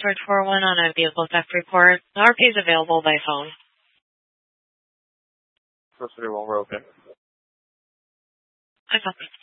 Search 401 on a vehicle theft report. The RP is available by phone. First 31, we're open. I copy.